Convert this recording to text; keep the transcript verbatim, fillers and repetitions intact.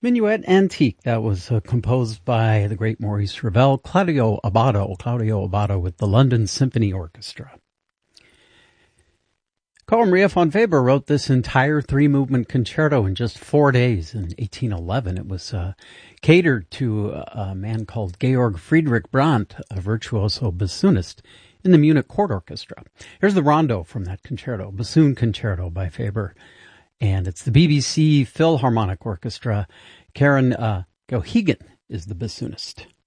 Minuet Antique, that was uh, composed by the great Maurice Ravel, Claudio Abbado, Claudio Abbado with the London Symphony Orchestra. Carl Maria von Weber wrote this entire three-movement concerto in just four days in eighteen eleven. It was uh, catered to a man called Georg Friedrich Brandt, a virtuoso bassoonist in the Munich Court Orchestra. Here's the rondo from that concerto, Bassoon Concerto by Weber. And it's the B B C Philharmonic Orchestra. Karen uh, Gohegan is the bassoonist.